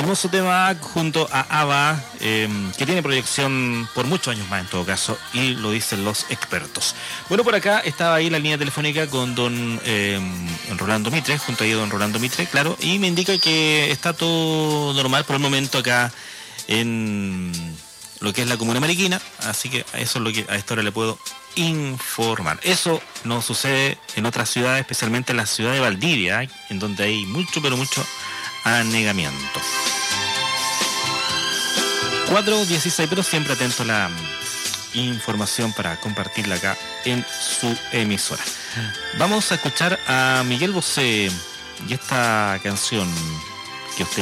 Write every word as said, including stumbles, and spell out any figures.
Hermoso tema junto a ABBA, eh, que tiene proyección por muchos años más en todo caso, y lo dicen los expertos. Bueno, por acá estaba ahí la línea telefónica con don eh, Rolando Mitre, junto a ahí don Rolando Mitre, claro, y me indica que está todo normal por el momento acá en lo que es la comuna mariquina, así que eso es lo que a esta hora le puedo informar. Eso no sucede en otras ciudades, especialmente en la ciudad de Valdivia, ¿eh? En donde hay mucho, pero mucho anegamiento. cuatro dieciséis, pero siempre atento a la información para compartirla acá en su emisora. Vamos a escuchar a Miguel Bosé y esta canción